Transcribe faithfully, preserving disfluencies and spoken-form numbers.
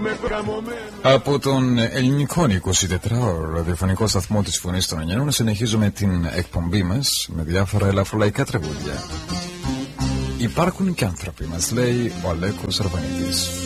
Από τον ελληνικό εικοσιτετράωρο ραδιοφωνικό σταθμό της Φωνής των Ανιανών συνεχίζουμε την εκπομπή μας με διάφορα ελαφρολαϊκά τραγούδια. Υπάρχουν και άνθρωποι, μας λέει ο Αλέκος Αρβανίτης.